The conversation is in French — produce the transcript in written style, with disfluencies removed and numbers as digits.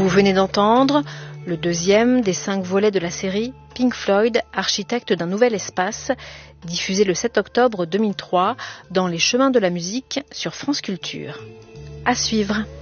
Vous venez d'entendre le deuxième des 5 volets de la série Pink Floyd, architecte d'un nouvel espace, diffusé le 7 octobre 2003 dans Les Chemins de la musique sur France Culture. À suivre.